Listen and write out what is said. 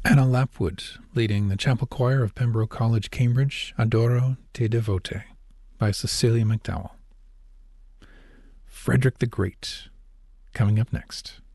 Anna Lapwood, leading the chapel choir of Pembroke College, Cambridge, Adoro te Devote, by Cecilia McDowell. Frederick the Great, coming up next.